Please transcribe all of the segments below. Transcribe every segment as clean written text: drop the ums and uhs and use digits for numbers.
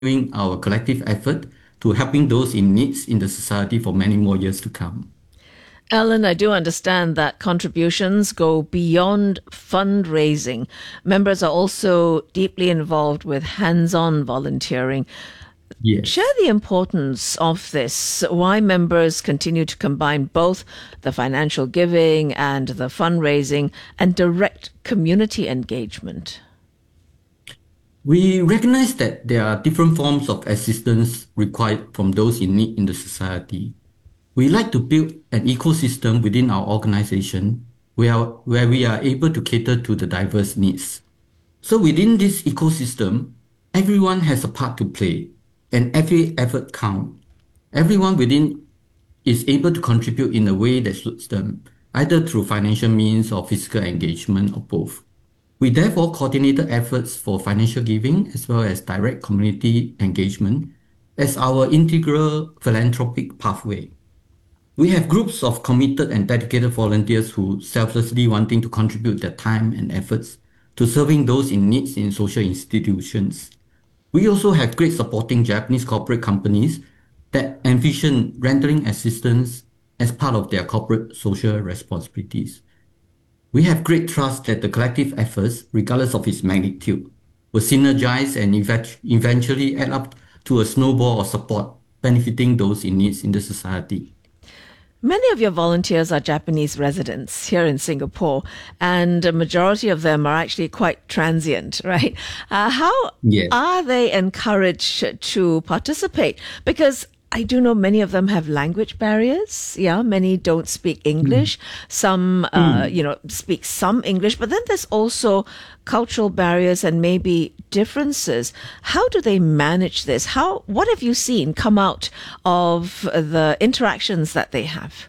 continuing our collective effort to helping those in needs in the society for many more years to come. Alan, I do understand that contributions go beyond fundraising. Members are also deeply involved with hands on volunteering. Share Yes. the importance of this, why members continue to combine both the financial giving and the fundraising and direct community engagement. We recognize that there are different forms of assistance required from those in need in the society. We like to build an ecosystem within our organization where we are able to cater to the diverse needs. So within this ecosystem, everyone has a part to play and every effort counts. Everyone within is able to contribute in a way that suits them, either through financial means or physical engagement or both. We therefore coordinated efforts for financial giving as well as direct community engagement as our integral philanthropic pathway. We have groups of committed and dedicated volunteers who selflessly wanting to contribute their time and efforts to serving those in needs in social institutions. We also have great supporting Japanese corporate companies that envision rendering assistance as part of their corporate social responsibilities. We have great trust that the collective efforts, regardless of its magnitude, will synergize and eventually add up to a snowball of support benefiting those in needs in the society. Many of your volunteers are Japanese residents here in Singapore, and a majority of them are actually quite transient, right? How Yes. are they encouraged to participate? Because I do know many of them have language barriers. Yeah, many don't speak Mm. English. Some, Mm. speak some English, but then there's also cultural barriers and maybe differences. How do they manage this? What have you seen come out of the interactions that they have?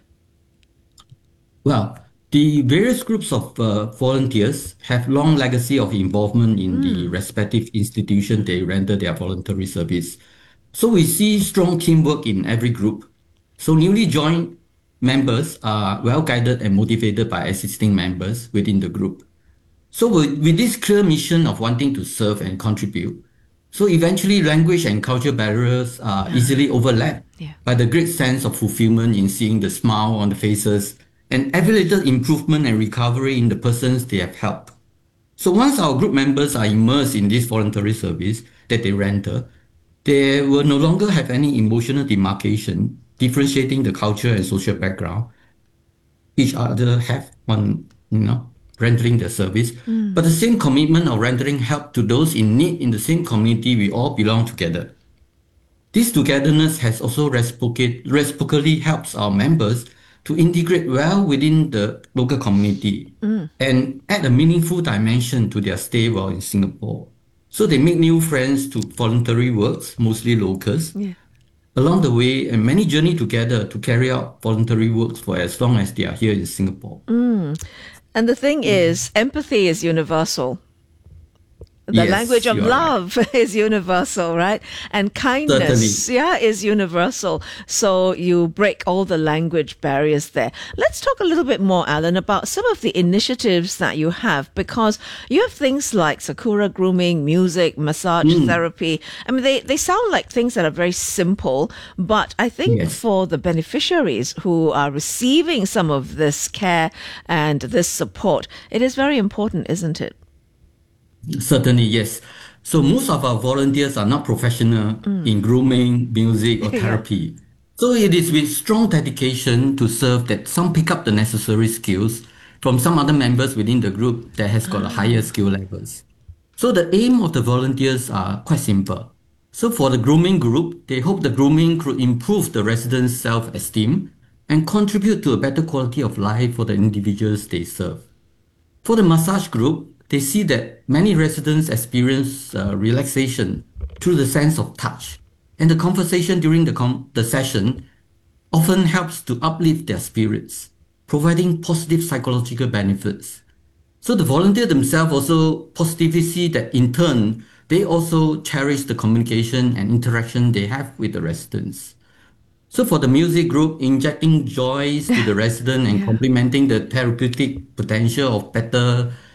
Well, the various groups of volunteers have long legacy of involvement in the respective institution they render their voluntary service. So we see strong teamwork in every group. So newly joined members are well guided and motivated by existing members within the group. So with this clear mission of wanting to serve and contribute, so eventually language and culture barriers are easily overlapped Yeah. by the great sense of fulfillment in seeing the smile on the faces and every little improvement and recovery in the persons they have helped. So once our group members are immersed in this voluntary service that they render, they will no longer have any emotional demarcation differentiating the culture and social background each other have on, rendering the service, but the same commitment of rendering help to those in need in the same community we all belong together. This togetherness has also reciprocally helps our members to integrate well within the local community and add a meaningful dimension to their stay while in Singapore. So they make new friends to voluntary works, mostly locals, Yeah. along the way, and many journey together to carry out voluntary works for as long as they are here in Singapore. And the thing is, empathy is universal. The language Yes, of you are right. love is universal, right? And Certainly. kindness, yeah, is universal. So you break all the language barriers there. Let's talk a little bit more, Alan, about some of the initiatives that you have, because you have things like Sakura grooming, music, massage Mm, therapy. I mean, they sound like things that are very simple, but I think yes, for the beneficiaries who are receiving some of this care and this support, it is very important, isn't it? certainly, yes. So most of our volunteers are not professional in grooming, music, or Yeah. therapy. So it is with strong dedication to serve that some pick up the necessary skills from some other members within the group that has got a higher skill levels. So the aim of the volunteers are quite simple. So for the grooming group, they hope the grooming could improve the residents' self-esteem and contribute to a better quality of life for the individuals they serve. For the massage group, they see that many residents experience relaxation through the sense of touch, and the conversation during the session often helps to uplift their spirits, providing positive psychological benefits. So the volunteer themselves also positively see that in turn, they also cherish the communication and interaction they have with the residents. So for the music group, injecting joys to the resident and Yeah. complementing the therapeutic potential of better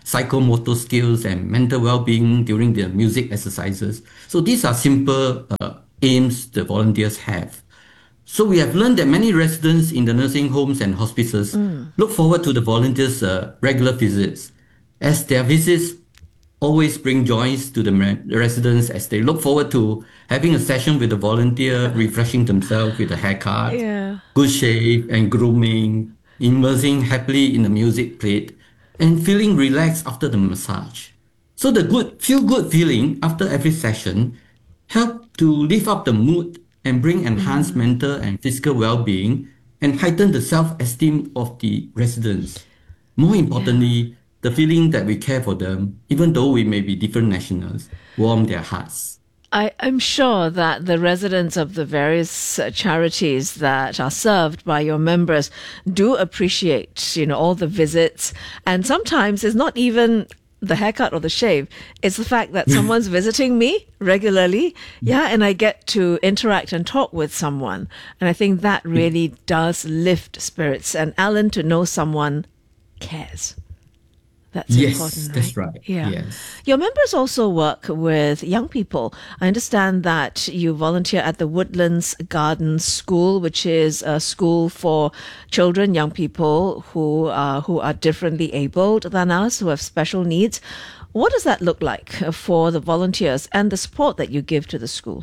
psychomotor skills and mental well-being during their music exercises. So these are simple aims the volunteers have. So we have learned that many residents in the nursing homes and hospices look forward to the volunteers' regular visits, as their visits always bring joys to the residents as they look forward to having a session with the volunteer, refreshing themselves with a haircut, Yeah. good shave and grooming, immersing happily in the music played, and feeling relaxed after the massage. So the feel good feeling after every session help to lift up the mood and bring enhanced mental and physical well-being and heighten the self-esteem of the residents. More Yeah. importantly, the feeling that we care for them, even though we may be different nationals, warm their hearts. I'm sure that the residents of the various charities that are served by your members do appreciate, all the visits. And sometimes it's not even the haircut or the shave. It's the fact that someone's visiting me regularly. Yeah. And I get to interact and talk with someone. And I think that really does lift spirits. And Alan, to know someone cares. That's Yes, important, right? that's right. Yeah. Yes. Your members also work with young people. I understand that you volunteer at the Woodlands Garden School, which is a school for children, young people who are differently abled than us, who have special needs. What does that look like for the volunteers and the support that you give to the school?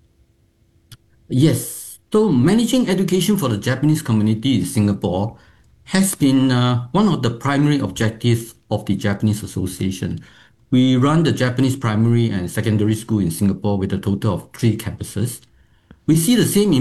Yes. So managing education for the Japanese community in Singapore has been one of the primary objectives of the Japanese Association. We run the Japanese primary and secondary school in Singapore with a total of 3 campuses. We see the same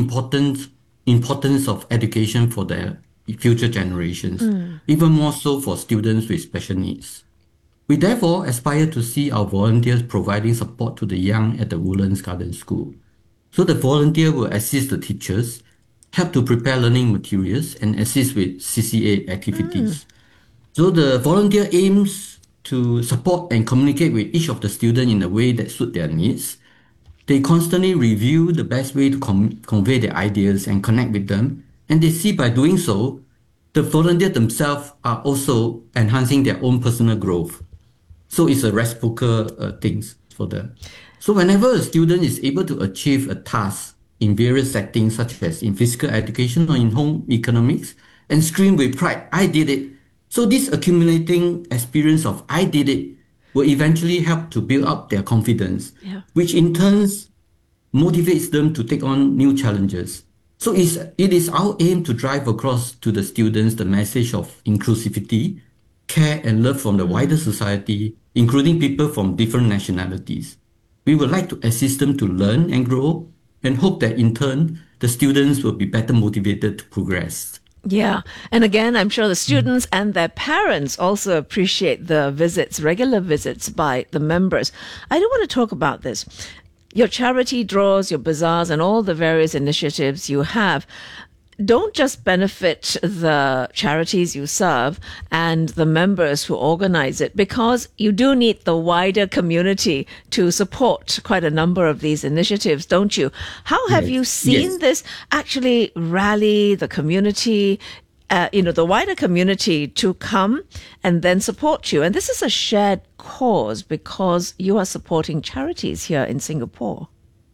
importance of education for the future generations, even more so for students with special needs. We therefore aspire to see our volunteers providing support to the young at the Woodlands Garden School. So the volunteer will assist the teachers, help to prepare learning materials, and assist with CCA activities. So the volunteer aims to support and communicate with each of the students in a way that suit their needs. They constantly review the best way to convey their ideas and connect with them, and they see by doing so, the volunteers themselves are also enhancing their own personal growth. So it's a reciprocal things for them. So whenever a student is able to achieve a task in various settings, such as in physical education or in home economics, and scream with pride, I did it. So this accumulating experience of I did it will eventually help to build up their confidence, Yeah. which in turn motivates them to take on new challenges. So it is our aim to drive across to the students the message of inclusivity, care and love from the wider society, including people from different nationalities. We would like to assist them to learn and grow and hope that in turn, the students will be better motivated to progress. Yeah. And again, I'm sure the students and their parents also appreciate the visits, regular visits by the members. I do want to talk about this. Your charity draws, your bazaars, and all the various initiatives you have don't just benefit the charities you serve and the members who organize it, because you do need the wider community to support quite a number of these initiatives, don't you? How have you Yes. seen Yes. this actually rally the community, the wider community to come and then support you? And this is a shared cause because you are supporting charities here in Singapore.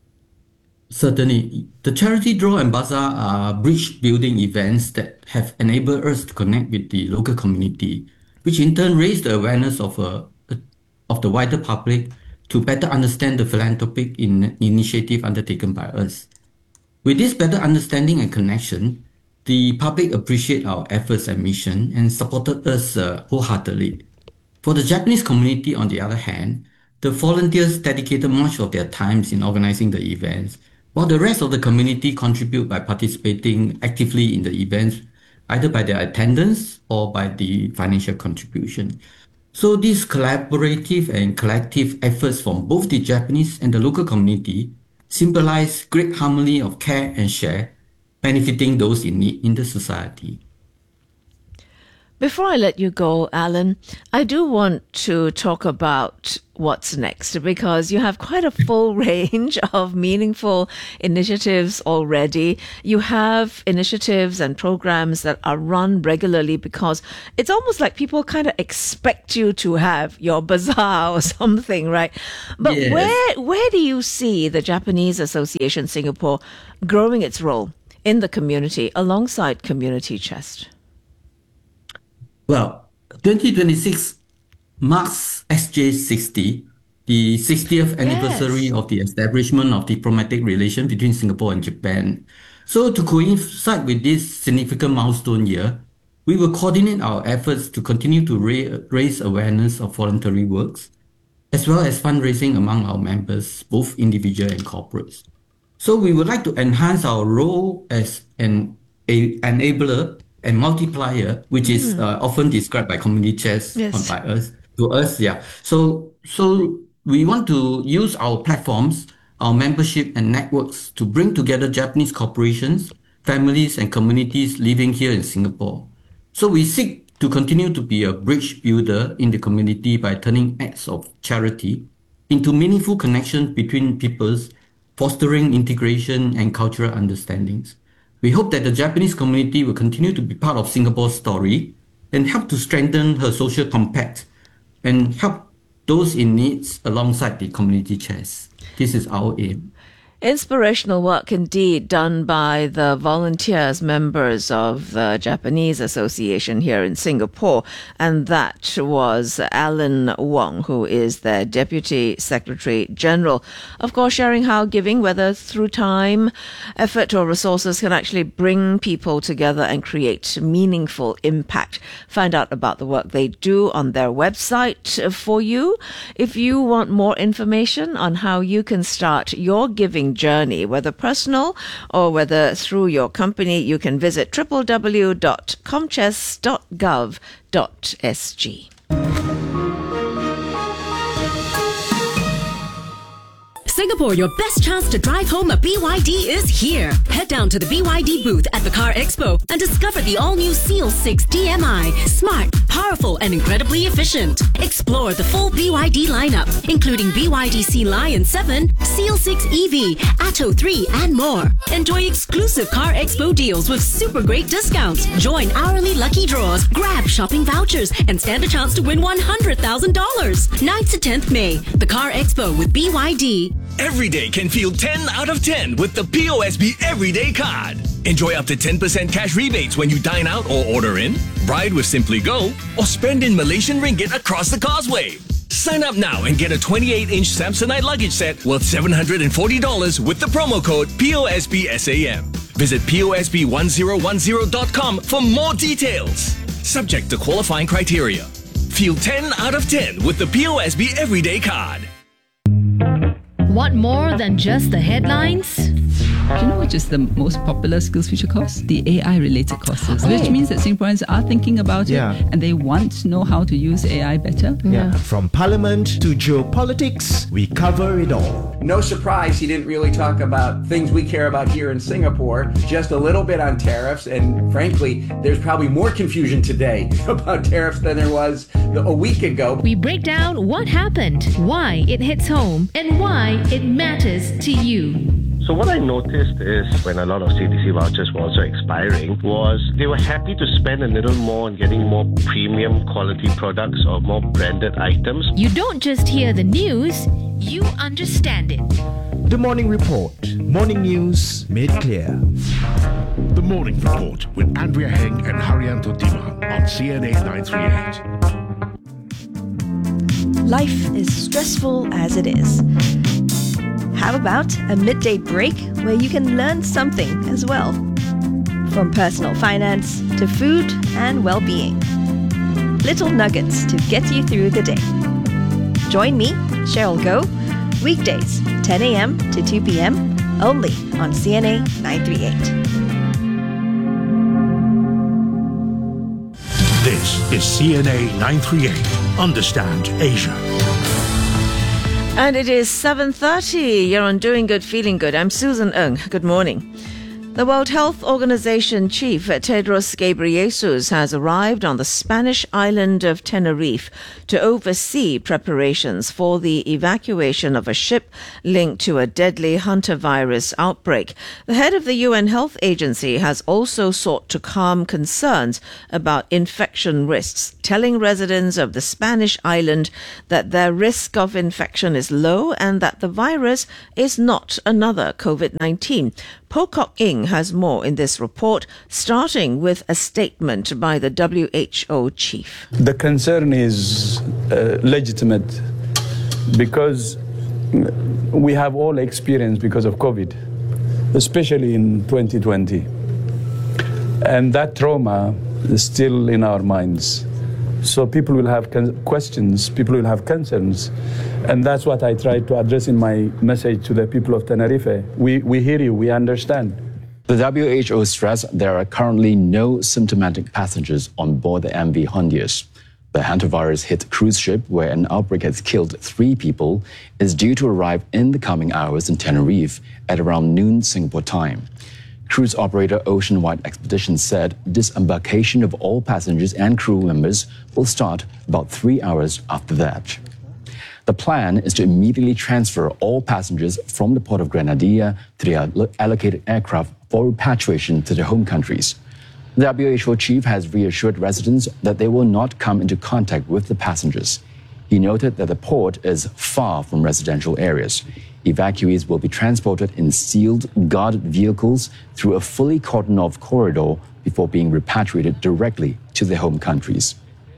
Certainly, the charity draw and bazaar are bridge building events that have enabled us to connect with the local community, which in turn raise the awareness of the wider public to better understand the philanthropic initiative undertaken by us. With this better understanding and connection, the public appreciate our efforts and mission and supported us wholeheartedly. For the Japanese community, on the other hand, the volunteers dedicated much of their times in organizing the events, while the rest of the community contribute by participating actively in the events, either by their attendance or by the financial contribution. So these collaborative and collective efforts from both the Japanese and the local community symbolize great harmony of care and share, benefiting those in need in the society. Before I let you go, Alan, I do want to talk about what's next, because you have quite a full range of meaningful initiatives already. You have initiatives and programs that are run regularly because it's almost like people kind of expect you to have your bazaar or something, right? But Yes. where do you see the Japanese Association Singapore growing its role in the community alongside Community Chest? Well, 2026 marks SJ60, the 60th anniversary of the establishment of diplomatic relations between Singapore and Japan. So to coincide with this significant milestone year, we will coordinate our efforts to continue to raise awareness of voluntary works, as well as fundraising among our members, both individual and corporates. So we would like to enhance our role as an enabler and multiplier, which is often described by Community Chest Yes. by us to us. Yeah. So we want to use our platforms, our membership and networks to bring together Japanese corporations, families and communities living here in Singapore. So we seek to continue to be a bridge builder in the community by turning acts of charity into meaningful connections between peoples, fostering integration and cultural understandings. We hope that the Japanese community will continue to be part of Singapore's story and help to strengthen her social compact and help those in need alongside the Community Chest. This is our aim. Inspirational work indeed done by the volunteers, members of the Japanese Association here in Singapore. And that was Alan Wong, who is their Deputy Secretary General. Of course, sharing how giving, whether through time, effort or resources, can actually bring people together and create meaningful impact. Find out about the work they do on their website for you. If you want more information on how you can start your giving journey, whether personal or whether through your company, you can visit www.comchest.gov.sg. Singapore, your best chance to drive home a BYD is here. Head down to the BYD booth at the Car Expo and discover the all-new Seal 6 DMI. Smart, powerful, and incredibly efficient. Explore the full BYD lineup, including BYD Sea Lion 7, Seal 6 EV, Atto 3, and more. Enjoy exclusive Car Expo deals with super great discounts. Join hourly lucky draws, grab shopping vouchers, and stand a chance to win $100,000. 9th to 10th May, the Car Expo with BYD. Every day can feel 10 out of 10 with the POSB Everyday Card. Enjoy up to 10% cash rebates when you dine out or order in, ride with Simply Go, or spend in Malaysian ringgit across the causeway. Sign up now and get a 28-inch Samsonite luggage set worth $740 with the promo code POSBSAM. Visit POSB1010.com for more details. Subject to qualifying criteria. Feel 10 out of 10 with the POSB Everyday Card. Want more than just the headlines? Do you know which is the most popular SkillsFuture course? The AI-related courses, which means that Singaporeans are thinking about it and they want to know how to use AI better. Yeah. From parliament to geopolitics, we cover it all. No surprise he didn't really talk about things we care about here in Singapore, just a little bit on tariffs, and frankly, there's probably more confusion today about tariffs than there was a week ago. We break down what happened, why it hits home, and why it matters to you. So what I noticed is when a lot of CTC vouchers were also expiring was they were happy to spend a little more on getting more premium quality products or more branded items. You don't just hear the news, you understand it. The Morning Report. Morning news made clear. The Morning Report with Andrea Heng and Haryanto Dima on CNA 938. Life is stressful as it is. How about a midday break where you can learn something as well? From personal finance to food and well-being. Little nuggets to get you through the day. Join me, Cheryl Goh, weekdays 10 a.m. to 2 p.m. only on CNA 938. This is CNA 938. Understand Asia. And it is 7:30. You're on Doing Good, Feeling Good. I'm Susan Ng. Good morning. The World Health Organization chief Tedros Ghebreyesus has arrived on the Spanish island of Tenerife to oversee preparations for the evacuation of a ship linked to a deadly hantavirus outbreak. The head of the UN Health Agency has also sought to calm concerns about infection risks, telling residents of the Spanish island that their risk of infection is low and that the virus is not another COVID-19. Pocock Ing has more in this report, starting with a statement by the WHO chief. The concern is legitimate because we have all experienced because of COVID, especially in 2020. And that trauma is still in our minds. So people will have questions, people will have concerns, and that's what I tried to address in my message to the people of Tenerife. We hear you, we understand. The WHO stressed there are currently no symptomatic passengers on board the MV Hondius. The hantavirus-hit cruise ship, where an outbreak has killed 3 people, is due to arrive in the coming hours in Tenerife at around noon Singapore time. Cruise operator Oceanwide Expeditions said disembarkation of all passengers and crew members will start about 3 hours after that. The plan is to immediately transfer all passengers from the port of Grenadilla to the allocated aircraft for repatriation to their home countries. The WHO chief has reassured residents that they will not come into contact with the passengers. He noted that the port is far from residential areas. Evacuees will be transported in sealed, guarded vehicles through a fully cordoned-off corridor before being repatriated directly to their home countries.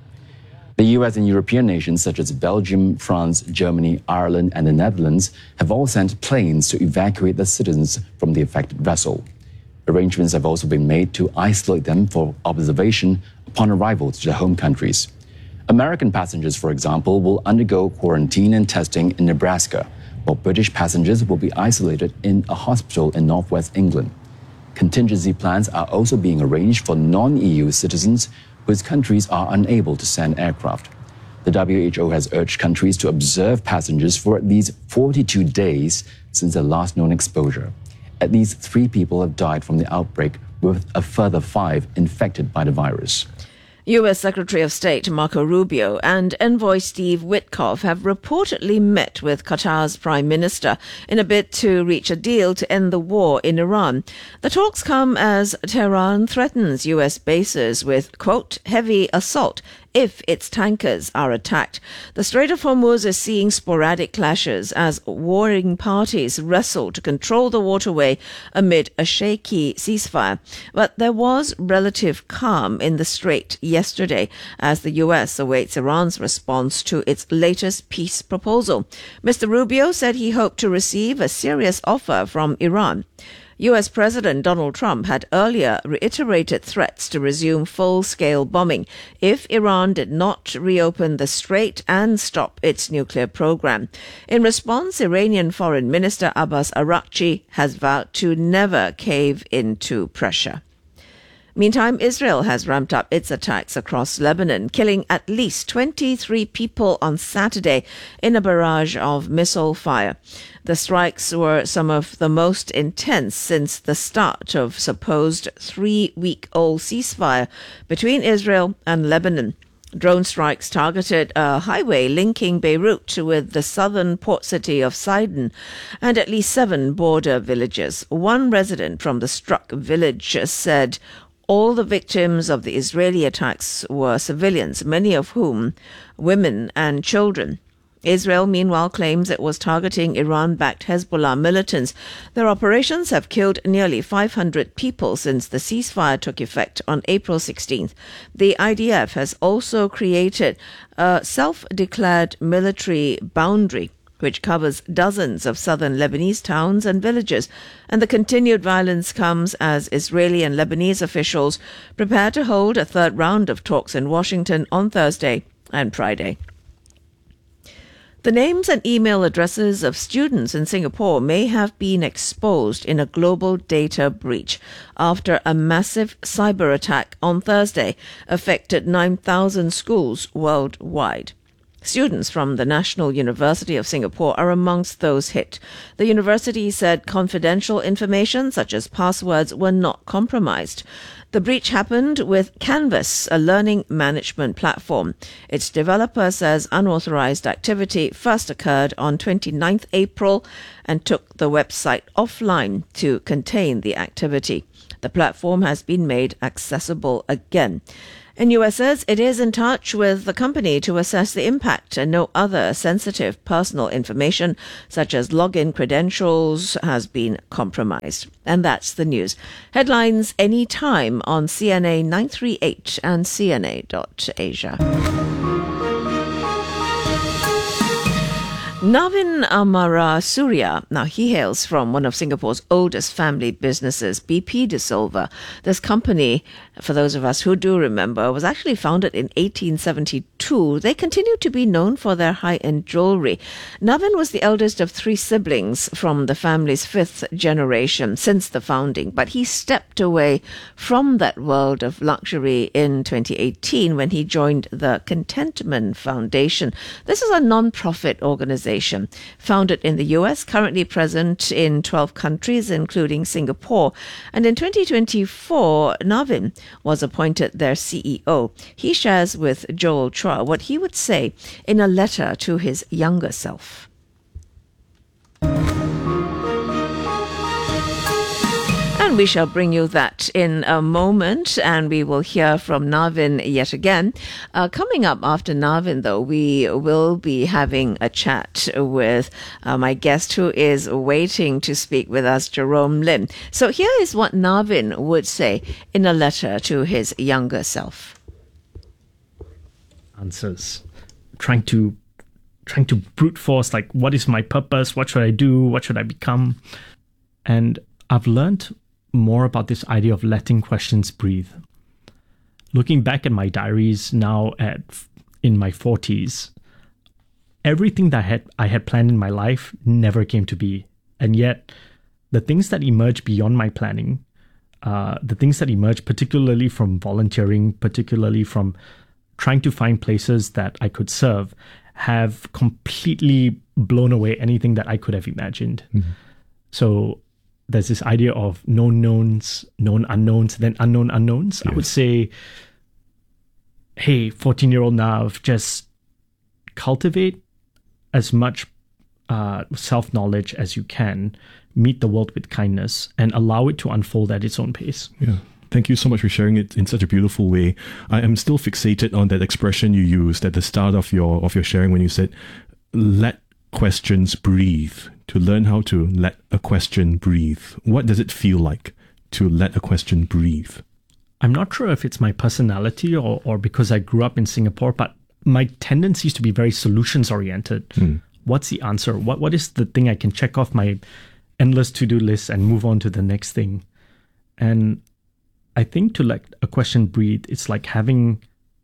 The US and European nations such as Belgium, France, Germany, Ireland, and the Netherlands have all sent planes to evacuate the citizens from the affected vessel. Arrangements have also been made to isolate them for observation upon arrival to their home countries. American passengers, for example, will undergo quarantine and testing in Nebraska, while British passengers will be isolated in a hospital in northwest England. Contingency plans are also being arranged for non-EU citizens whose countries are unable to send aircraft. The WHO has urged countries to observe passengers for at least 42 days since their last known exposure. At least 3 people have died from the outbreak, with a further 5 infected by the virus. U.S. Secretary of State Marco Rubio and envoy Steve Witkoff have reportedly met with Qatar's Prime Minister in a bid to reach a deal to end the war in Iran. The talks come as Tehran threatens U.S. bases with, quote, heavy assault if its tankers are attacked. The Strait of Hormuz is seeing sporadic clashes as warring parties wrestle to control the waterway amid a shaky ceasefire. But there was relative calm in the strait yesterday as the U.S. awaits Iran's response to its latest peace proposal. Mr. Rubio said he hoped to receive a serious offer from Iran. U.S. President Donald Trump had earlier reiterated threats to resume full-scale bombing if Iran did not reopen the strait and stop its nuclear program. In response, Iranian Foreign Minister Abbas Araghchi has vowed to never cave into pressure. Meantime, Israel has ramped up its attacks across Lebanon, killing at least 23 people on Saturday in a barrage of missile fire. The strikes were some of the most intense since the start of supposed 3-week-old ceasefire between Israel and Lebanon. Drone strikes targeted a highway linking Beirut with the southern port city of Sidon and at least 7 border villages. One resident from the struck village said all the victims of the Israeli attacks were civilians, many of whom women and children. Israel, meanwhile, claims it was targeting Iran-backed Hezbollah militants. Their operations have killed nearly 500 people since the ceasefire took effect on April 16th. The IDF has also created a self-declared military boundary which covers dozens of southern Lebanese towns and villages. And the continued violence comes as Israeli and Lebanese officials prepare to hold a third round of talks in Washington on Thursday and Friday. The names and email addresses of students in Singapore may have been exposed in a global data breach after a massive cyber attack on Thursday affected 9,000 schools worldwide. Students from the National University of Singapore are amongst those hit. The university said confidential information such as passwords were not compromised. The breach happened with Canvas, a learning management platform. Its developer says unauthorized activity first occurred on 29th April and took the website offline to contain the activity. The platform has been made accessible again. NUS says it is in touch with the company to assess the impact, and no other sensitive personal information such as login credentials has been compromised. And that's the news. Headlines anytime on CNA 938 and CNA.Asia. Navin Amara Surya, now he hails from one of Singapore's oldest family businesses, BP De Silva. This company, for those of us who do remember, was actually founded in 1872. They continue to be known for their high-end jewellery. Navin was the eldest of 3 siblings from the family's 5th generation since the founding, but he stepped away from that world of luxury in 2018 when he joined the Contentment Foundation. This is a non-profit organization founded in the US, currently present in 12 countries, including Singapore. And in 2024, Navin was appointed their CEO. He shares with Joel Chua what he would say in a letter to his younger self. And we shall bring you that in a moment, and we will hear from Navin yet again. Coming up after Navin, though, we will be having a chat with my guest who is waiting to speak with us, Jerome Lim. So here is what Navin would say in a letter to his younger self. Answers. Trying to brute force, like, what is my purpose? What should I do? What should I become? And I've learned more about this idea of letting questions breathe. Looking back at my diaries now in my 40s, everything that I had planned in my life never came to be. And yet, the things that emerged beyond my planning, the things that emerged particularly from volunteering, particularly from trying to find places that I could serve, have completely blown away anything that I could have imagined. Mm-hmm. So there's this idea of known knowns, known unknowns, then unknown unknowns. Yes. I would say, hey, 14-year-old Nav, just cultivate as much self-knowledge as you can, meet the world with kindness, and allow it to unfold at its own pace. Yeah. Thank you so much for sharing it in such a beautiful way. I am still fixated on that expression you used at the start of your sharing when you said, let questions breathe. To learn how to let a question breathe. What does it feel like to let a question breathe? I'm not sure if it's my personality or because I grew up in Singapore, but my tendency is to be very solutions-oriented. What's the answer? What is the thing I can check off my endless to-do list and move on to the next thing? And I think to let a question breathe, it's like having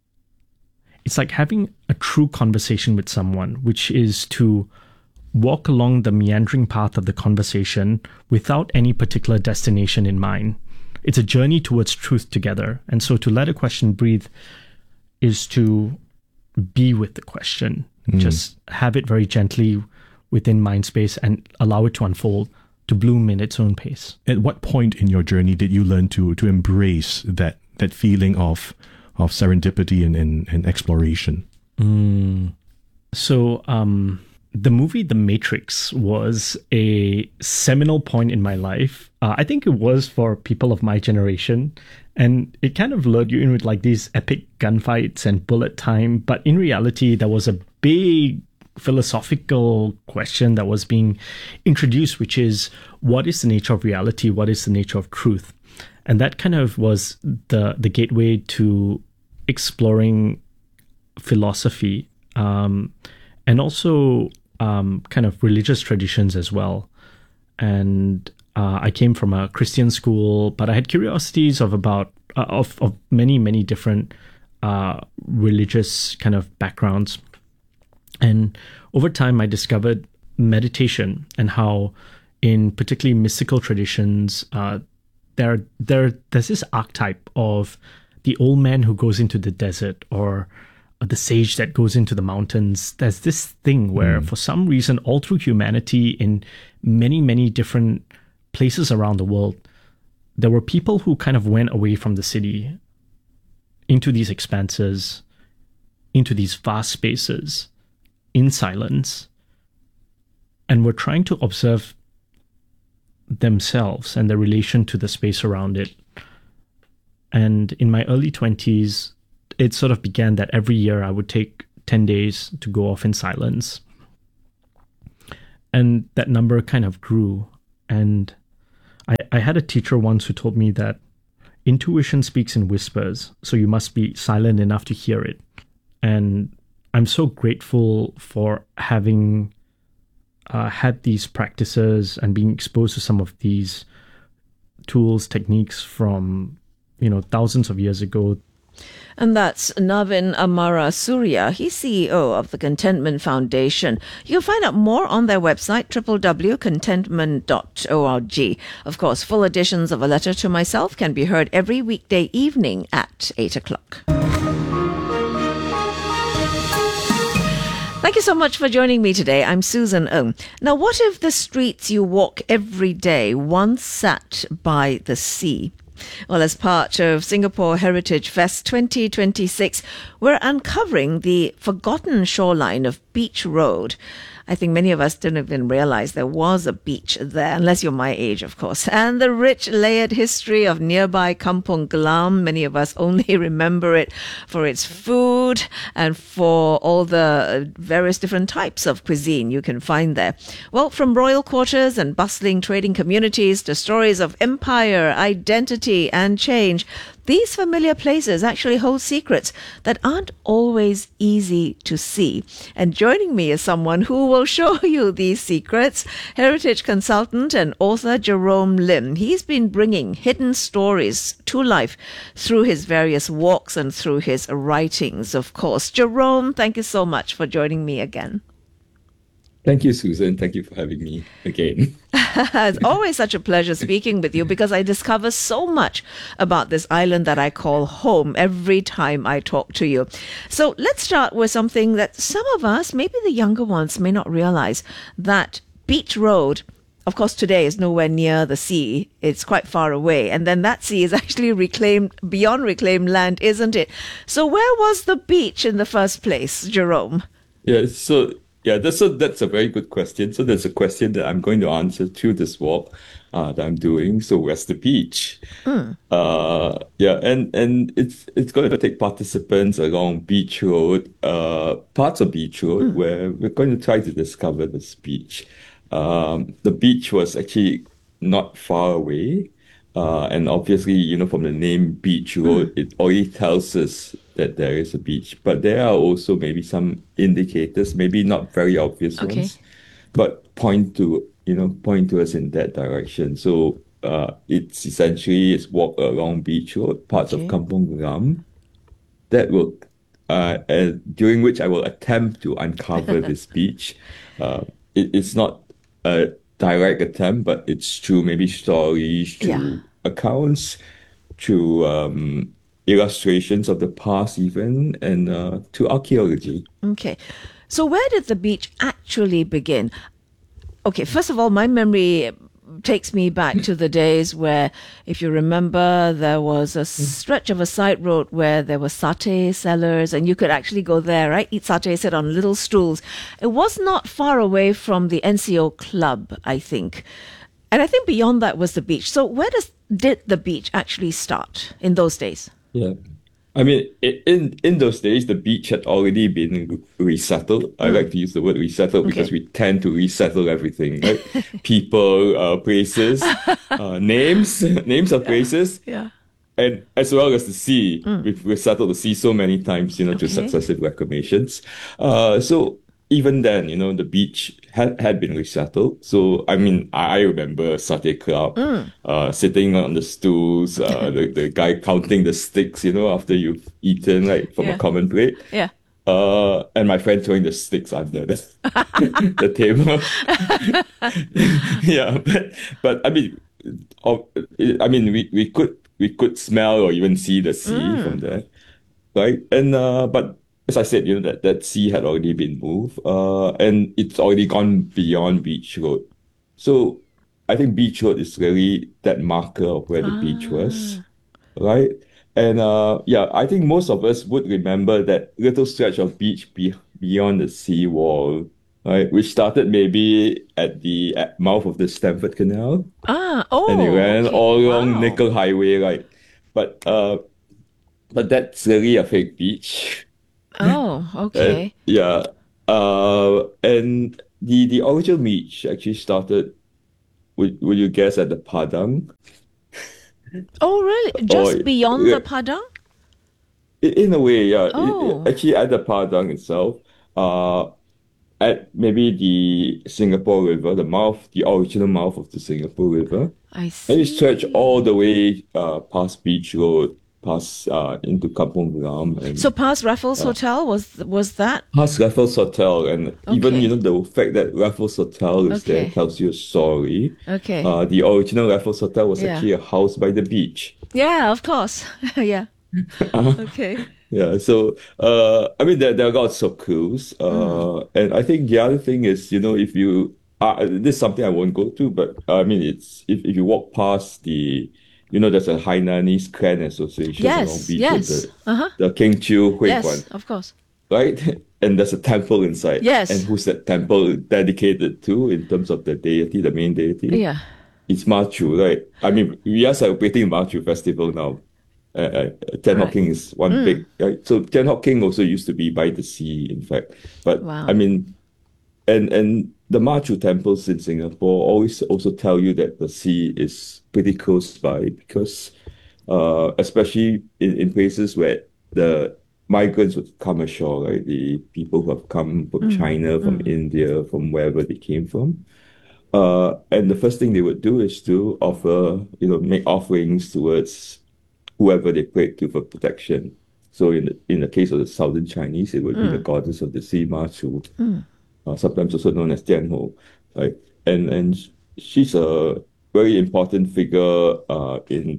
a true conversation with someone, which is to walk along the meandering path of the conversation without any particular destination in mind. It's a journey towards truth together. And so to let a question breathe is to be with the question. Just have it very gently within mind space and allow it to unfold, to bloom in its own pace. At what point in your journey did you learn to embrace that feeling of serendipity and exploration? So the movie The Matrix was a seminal point in my life. I think it was for people of my generation. And it kind of lured you in with like these epic gunfights and bullet time. But in reality, there was a big philosophical question that was being introduced, which is, what is the nature of reality? What is the nature of truth? And that kind of was the gateway to exploring philosophy, and also kind of religious traditions as well. And I came from a Christian school, but I had curiosities of many different religious kind of backgrounds. And over time, I discovered meditation and how, in particularly mystical traditions, there's this archetype of the old man who goes into the desert, or the sage that goes into the mountains. There's this thing where, for some reason, all through humanity, in many, many different places around the world, there were people who kind of went away from the city into these expanses, into these vast spaces, in silence, and were trying to observe themselves and their relation to the space around it. And in my early 20s, it sort of began that every year I would take 10 days to go off in silence. And that number kind of grew. And I had a teacher once who told me that intuition speaks in whispers, so you must be silent enough to hear it. And I'm so grateful for having had these practices and being exposed to some of these tools, techniques from, thousands of years ago. And that's Navin Amara Surya. He's CEO of the Contentment Foundation. You'll find out more on their website, www.contentment.org. Of course, full editions of A Letter to Myself can be heard every weekday evening at 8 o'clock. Thank you so much for joining me today. I'm Susan Ng. Now, what if the streets you walk every day once sat by the sea? Well, as part of Singapore Heritage Fest 2026, we're uncovering the forgotten shoreline of Beach Road. I think many of us didn't even realize there was a beach there, unless you're my age, of course. And the rich, layered history of nearby Kampung Glam, many of us only remember it for its food and for all the various different types of cuisine you can find there. Well, from royal quarters and bustling trading communities to stories of empire, identity, and change, these familiar places actually hold secrets that aren't always easy to see. And joining me is someone who will show you these secrets, heritage consultant and author Jerome Lim. He's been bringing hidden stories to life through his various walks and through his writings, of course. Jerome, thank you so much for joining me again. Thank you, Susan. Thank you for having me again. It's always such a pleasure speaking with you because I discover so much about this island that I call home every time I talk to you. So let's start with something that some of us, maybe the younger ones, may not realize, that Beach Road, of course, today is nowhere near the sea. It's quite far away. And then that sea is actually beyond reclaimed land, isn't it? So where was the beach in the first place, Jerome? That's a very good question. So there's a question that I'm going to answer through this walk that I'm doing. So where's the beach? And it's going to take participants along Beach Road, parts of Beach Road, where we're going to try to discover this beach. The beach was actually not far away. And obviously, from the name Beach Road, it already tells us that there is a beach. But there are also maybe some indicators, maybe not very obvious ones, but point to us in that direction. So it's essentially walk along Beach Road, parts of Kampung Glam, that will during which I will attempt to uncover this beach. It's not a direct attempt, but it's through maybe stories, through accounts, through illustrations of the past even, and to archaeology. Okay. So where did the beach actually begin? Okay, first of all, my memory takes me back to the days where, if you remember, there was a stretch of a side road where there were satay sellers and you could actually go there, right? Eat satay, sit on little stools. It was not far away from the NCO club, I think. And I think beyond that was the beach. So where did the beach actually start in those days? Yeah. I mean, in those days, the beach had already been resettled. I like to use the word resettled because we tend to resettle everything, right? People, places, names of places. Yeah. And as well as the sea. We've resettled the sea so many times, through successive reclamations. So even then, the beach had been resettled. So, I mean, I remember Satay Club, sitting on the stools, the guy counting the sticks, after you've eaten, from a common plate. Yeah. And my friend throwing the sticks under the table. But I mean, we could smell or even see the sea from there, right? And but as I said, that sea had already been moved, and it's already gone beyond Beach Road. So I think Beach Road is really that marker of where the beach was, right? And I think most of us would remember that little stretch of beach beyond the seawall, right? Which started maybe at the mouth of the Stamford Canal. And it ran all along Nickel Highway, right? But that's really a fake beach. Oh, okay. And the original beach actually started, would you guess, at the Padang? Oh, really? Just beyond the Padang? In a way, yeah. Oh. Actually, at the Padang itself, at maybe the Singapore River, the original mouth of the Singapore River. I see. And it stretched all the way past Beach Road, past into Kampong Glam. So past Raffles Hotel, was that? Past Raffles Hotel, and even the fact that Raffles Hotel is there tells you a story. Okay. The original Raffles Hotel was actually a house by the beach. Yeah, of course. Yeah. Okay. Yeah, so there are lots of clues, and I think the other thing is, if you this is something I won't go to, but it's if you walk past the, there's a Hainanese Clan Association along Beach Road, the King Chiu Hui Guan, of course, right? And there's a temple inside. Yes. And who's that temple dedicated to in terms of the deity, the main deity? Yeah. It's Ma Chu, right? We are celebrating Ma Chu festival now. Tian Hock King is one big, right? So Tian Hock King also used to be by the sea, in fact. But and the Ma Chu temples in Singapore always also tell you that the sea is pretty close by, because especially in places where the migrants would come ashore, right? The people who have come from China, from India, from wherever they came from. And the first thing they would do is to offer, make offerings towards whoever they prayed to for protection. So in the case of the Southern Chinese, it would be the goddess of the sea, Ma Chu, sometimes also known as Tian Ho, right? And she's a very important figure in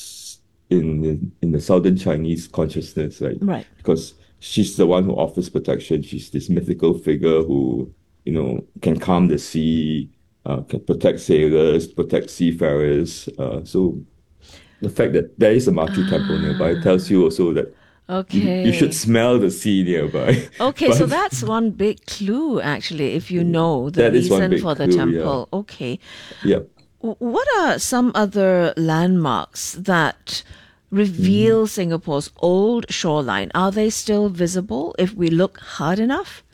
the Southern Chinese consciousness, right? Right. Because she's the one who offers protection. She's this mythical figure who, can calm the sea, can protect sailors, protect seafarers. So the fact that there is a Ma Chu temple nearby tells you also that you should smell the sea nearby. Okay, so that's one big clue, actually, if you know the reason for the temple. Yeah. Okay. Yeah. What are some other landmarks that reveal Singapore's old shoreline? Are they still visible if we look hard enough?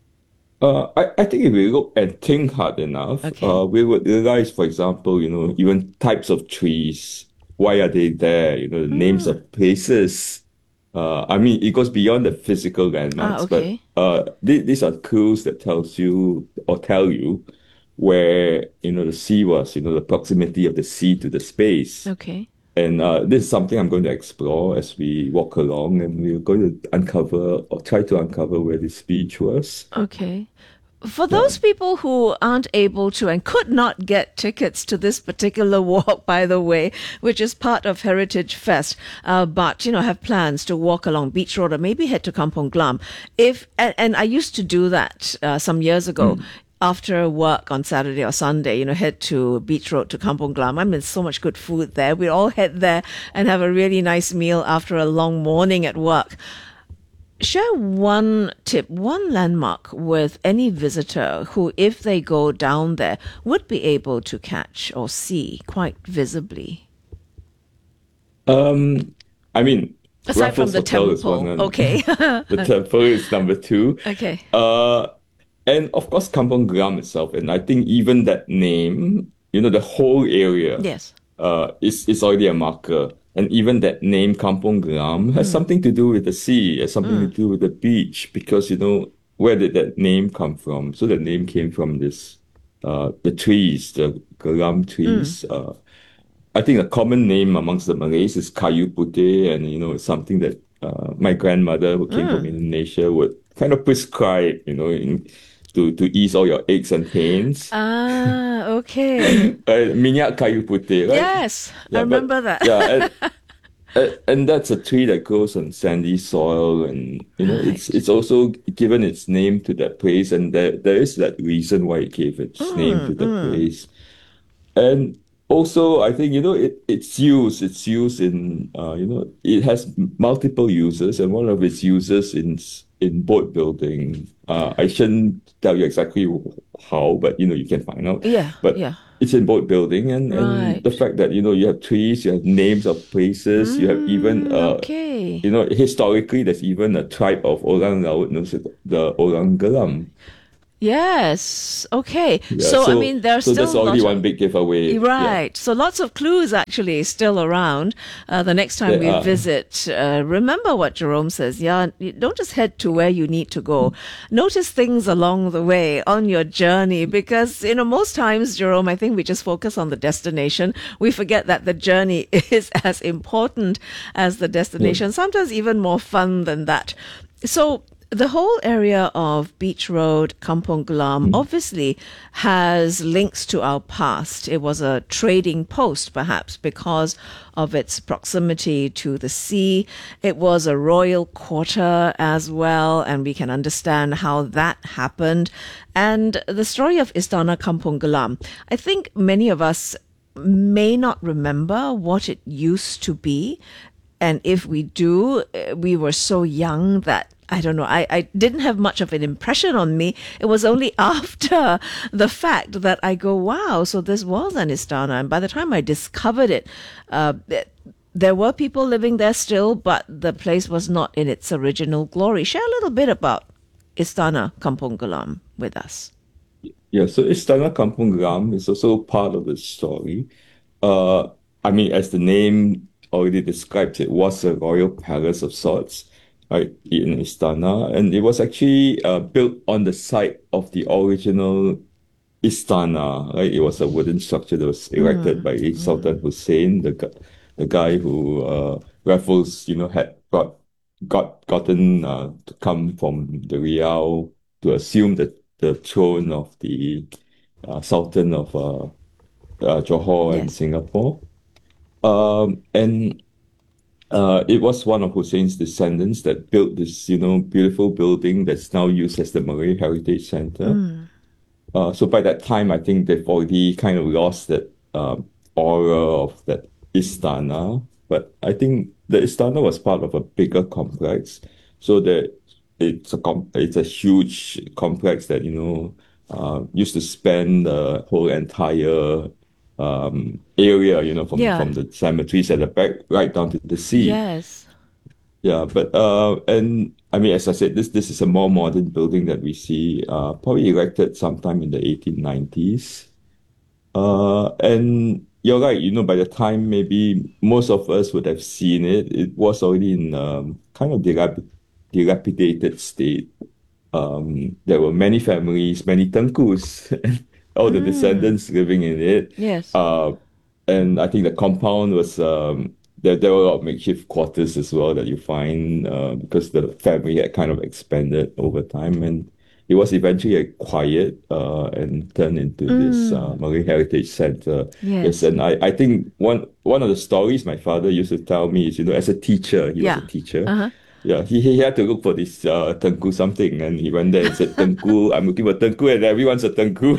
I think if we look and think hard enough, we would realize, for example, even types of trees. Why are they there? The names of places. It goes beyond the physical landmarks, but these are clues that tell you where, the sea was, the proximity of the sea to the space. Okay. And this is something I'm going to explore as we walk along, and we're going to try to uncover where this beach was. Okay. For those people who aren't able to and could not get tickets to this particular walk, by the way, which is part of Heritage Fest, but, have plans to walk along Beach Road or maybe head to Kampong Glam. And I used to do that some years ago. After work on Saturday or Sunday, head to Beach Road to Kampong Glam. So much good food there. We all head there and have a really nice meal after a long morning at work. Share one tip, one landmark with any visitor who, if they go down there, would be able to catch or see quite visibly. Aside from the temple, okay. The temple is number 2. Okay. And of course, Kampong Glam itself, and I think even that name, the whole area, is already a marker. And even that name, Kampong Glam, has something to do with the sea, has something to do with the beach, because, where did that name come from? So the name came from the trees, the Glam trees. I think a common name amongst the Malays is Kayu Putih, and, it's something that my grandmother, who came from Indonesia, would kind of prescribe, to ease all your aches and pains. Okay. Minyak kayu putih, right? Yes, I remember that. And that's a tree that grows on sandy soil, and it's also given its name to that place, and there is that reason why it gave its name to that place. And also, I think it's used in it has multiple uses, and one of its uses in boat building. I shouldn't tell you exactly how, but you can find out. Yeah, but yeah. It's in boat building, and the fact that you have trees, you have names of places, you have even historically there's even a tribe of Orang Laut, the Orang Gelam. Yes. Okay. Yeah, so I mean, there's still that's already one big giveaway. Right. Yeah. So lots of clues actually still around. The next time we visit, remember what Jerome says. Yeah, don't just head to where you need to go. Notice things along the way on your journey, because most times, Jerome, I think we just focus on the destination. We forget that the journey is as important as the destination. Sometimes even more fun than that. So the whole area of Beach Road, Kampong Glam, obviously has links to our past. It was a trading post, perhaps, because of its proximity to the sea. It was a royal quarter as well, and we can understand how that happened. And the story of Istana Kampong Glam, I think many of us may not remember what it used to be. And if we do, we were so young that I don't know, I didn't have much of an impression on me. It was only after the fact that I go, wow, so this was an Istana. And by the time I discovered it, there were people living there still, but the place was not in its original glory. Share a little bit about Istana Kampong Glam with us. Yeah, so Istana Kampong Glam is also part of the story. I mean, as the name already describes, it was a royal palace of sorts, right, in Istana, and it was actually built on the site of the original Istana, right? It was a wooden structure that was erected by Sultan Hussein, the guy who Raffles, had gotten to come from the Riau to assume the throne of the Sultan of Johor and Singapore. And it was one of Hussein's descendants that built this, beautiful building that's now used as the Malay Heritage Center. So by that time, I think they've already kind of lost that aura of that Istana. But I think the Istana was part of a bigger complex. So that it's a huge complex that, used to span the whole entire area, from the cemeteries at the back right down to the sea. Yes. Yeah, but and I mean, as I said, this is a more modern building that we see, probably erected sometime in the 1890s. And you're right, by the time maybe most of us would have seen it, it was already in kind of dilapidated state. There were many families, many tengkus, all the descendants living in it. Yes. And I think the compound was, there were a lot of makeshift quarters as well that you find, because the family had kind of expanded over time, and it was eventually acquired and turned into this Malay Heritage Center. Yes. And I think one of the stories my father used to tell me is, as a teacher, he was a teacher. Uh-huh. Yeah, he had to look for this Tengku something, and he went there and said, Tengku, I'm looking for Tengku, and everyone's a Tengku.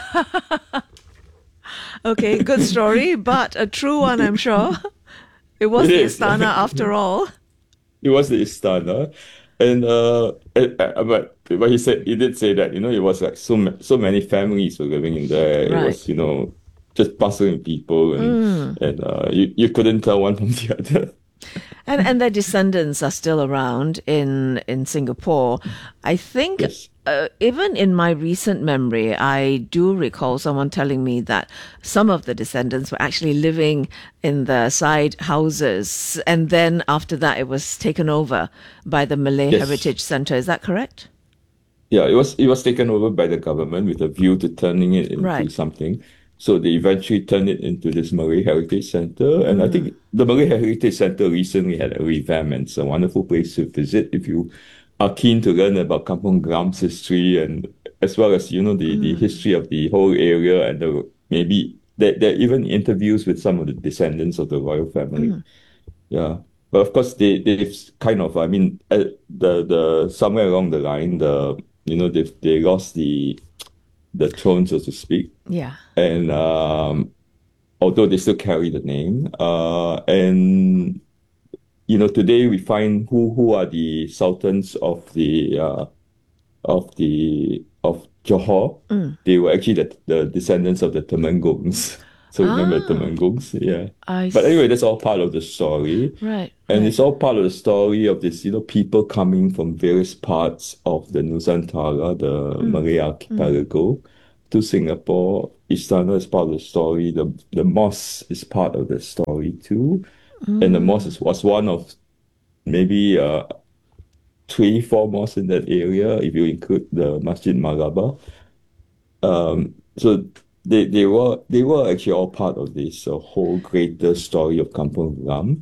Okay, good story, but a true one, I'm sure. It was the Istana after all. It was the Istana. And but he did say that, it was like so many families were living in there. Right. It was, just bustling people, and you couldn't tell one from the other. And their descendants are still around in Singapore. I think even in my recent memory, I do recall someone telling me that some of the descendants were actually living in the side houses, and then after that it was taken over by the Malay Heritage Center. Is that correct? Yeah, it was taken over by the government with a view to turning it into something. So they eventually turned it into this Malay Heritage Center. And I think the Malay Heritage Center recently had a revamp, and it's a wonderful place to visit if you are keen to learn about Kampong Glam's history, and as well as, the history of the whole area, and maybe there are even interviews with some of the descendants of the royal family. Yeah. But of course, they've kind of, I mean, the somewhere along the line, they lost the throne, so to speak. Yeah. And although they still carry the name, and today we find who are the sultans of Johor. They were actually the descendants of the Temenggong. So remember Temenggong? Yeah. But anyway, that's all part of the story. Right. And it's all part of the story of this, people coming from various parts of the Nusantara, the Malay archipelago, to Singapore. Istana is part of the story. The mosque is part of the story too. And the mosque was one of maybe 3-4 mosques in that area, if you include the Masjid Maraba. So they were actually all part of this whole greater story of Kampung Glam.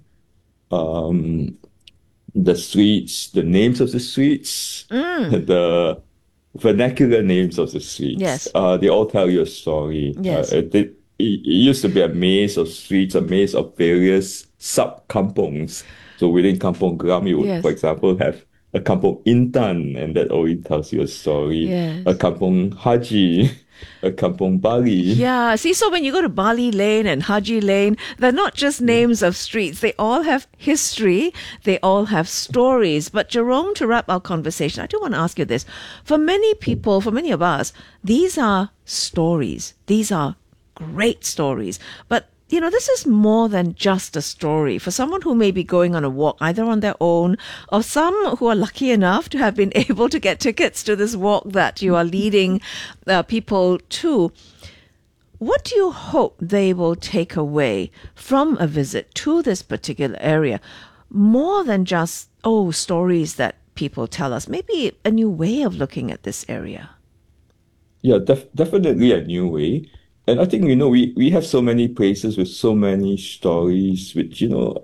The streets, the names of the streets, the vernacular names of the streets. Yes. They all tell you a story. Yes. It used to be a maze of streets, a maze of various sub-kampungs. So within Kampung Glam, you would, for example, have a Kampung Intan, and that always tells you a story. Yes. A Kampung Haji, a Kampung Bali. Yeah, see, so when you go to Bali Lane and Haji Lane, they're not just names of streets. They all have history. They all have stories. But Jerome, to wrap our conversation, I do want to ask you this. For many people, for many of us, these are stories. These are great stories. But this is more than just a story. For someone who may be going on a walk, either on their own, or some who are lucky enough to have been able to get tickets to this walk that you are leading people to, what do you hope they will take away from a visit to this particular area? More than just, stories that people tell us. Maybe a new way of looking at this area. Yeah, definitely a new way. And I think, we have so many places with so many stories, which,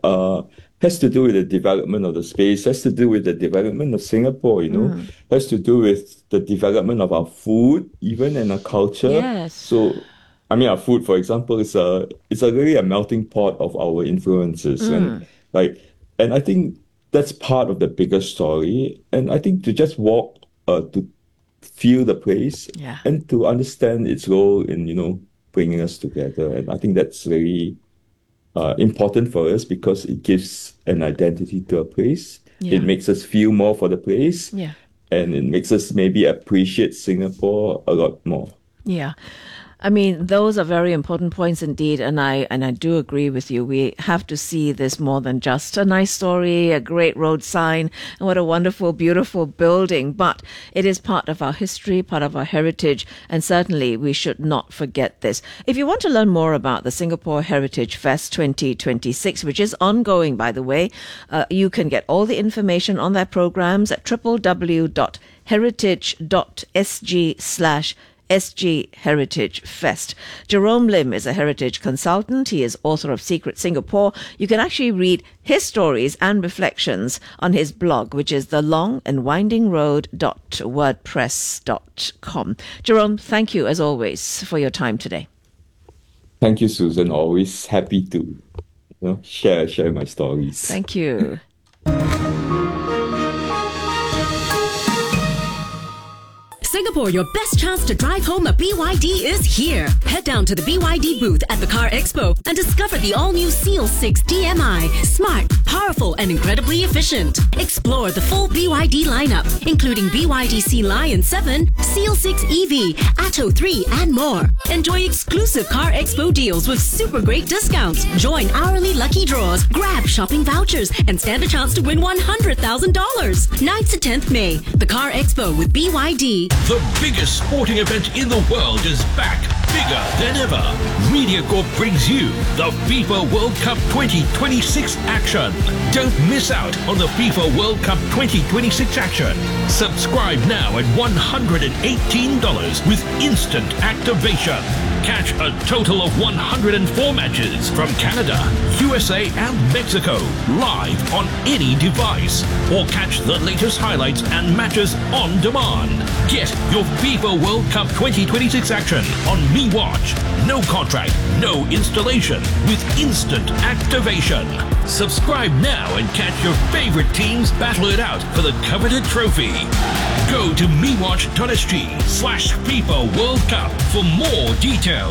has to do with the development of the space, has to do with the development of Singapore, has to do with the development of our food, even, and our culture. Yes. So, I mean, our food, for example, is really a melting pot of our influences. And I think that's part of the bigger story. And I think to just walk, to feel the place and to understand its role in, bringing us together. And I think that's very important for us because it gives an identity to a place. Yeah. It makes us feel more for the place. Yeah. And it makes us maybe appreciate Singapore a lot more. Yeah. I mean, those are very important points indeed, and I do agree with you. We have to see this more than just a nice story, a great road sign, and what a wonderful, beautiful building. But it is part of our history, part of our heritage, and certainly we should not forget this. If you want to learn more about the Singapore Heritage Fest 2026, which is ongoing, by the way, you can get all the information on their programs at www.heritage.sg/SG Heritage Fest. Jerome Lim is a heritage consultant. He is author of Secret Singapore. You can actually read his stories and reflections on his blog, which is thelongandwindingroad.wordpress.com. Jerome, thank you as always for your time today. Thank you, Susan. Always happy to share my stories. Thank you. Singapore, your best chance to drive home a BYD is here. Head down to the BYD booth at the Car Expo and discover the all-new Seal 6 DMI. Smart, powerful, and incredibly efficient. Explore the full BYD lineup, including BYD Sea Lion 7, Seal 6 EV, Atto 3, and more. Enjoy exclusive Car Expo deals with super great discounts. Join hourly lucky draws, grab shopping vouchers, and stand a chance to win $100,000. 9th to 10th May, the Car Expo with BYD. The biggest sporting event in the world is back, bigger than ever. MediaCorp brings you the FIFA World Cup 2026 action. Don't miss out on the FIFA World Cup 2026 action. Subscribe now at $118 with instant activation. Catch a total of 104 matches from Canada, USA and Mexico live on any device. Or catch the latest highlights and matches on demand. Get your FIFA World Cup 2026 action on MeWatch. No contract, no installation, with instant activation. Subscribe now and catch your favorite teams battle it out for the coveted trophy. Go to mewatch.sg/FIFA World Cup for more details.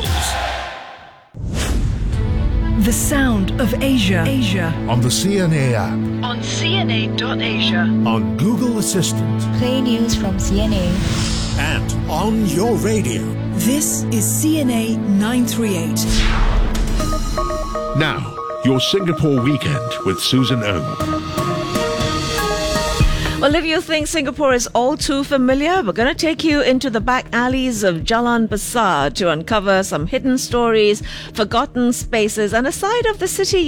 The sound of Asia. On the CNA app. On CNA.Asia. On Google Assistant. Play news from CNA. And on your radio. This is CNA 938. Now, your Singapore weekend with Susan Ong. Well, if you think Singapore is all too familiar, we're going to take you into the back alleys of Jalan Besar to uncover some hidden stories, forgotten spaces, and a side of the city